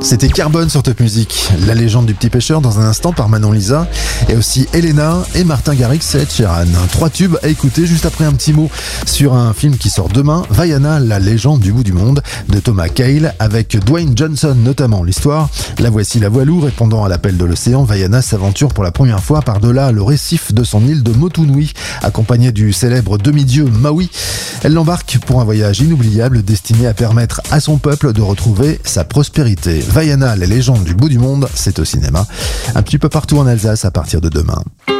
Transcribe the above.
C'était Carbone sur Top Music. La légende du petit pêcheur dans un instant par Manon Lisa. Et aussi Elena et Martin Garrix et Ed Sheeran. 3 tubes à écouter juste après un petit mot sur un film qui sort demain. Vaiana, la légende du bout du monde de Thomas Cale avec Dwayne Johnson notamment. L'histoire, la voici la voilou répondant à l'appel de l'océan. Vaiana s'aventure pour la première fois par-delà le récif de son île de Motunui, accompagnée du célèbre demi-dieu Maui. Elle l'embarque pour un voyage inoubliable destiné à permettre à son peuple de retrouver sa prospérité. Vaiana, les légendes du bout du monde, c'est au cinéma. Un petit peu partout en Alsace à partir de demain.